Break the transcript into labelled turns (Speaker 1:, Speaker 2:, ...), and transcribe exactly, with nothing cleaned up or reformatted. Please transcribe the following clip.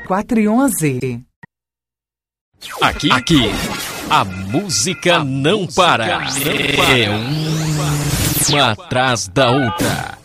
Speaker 1: quatro e onze.
Speaker 2: Aqui, aqui, a música, a não, música para. não para. É uma atrás da outra.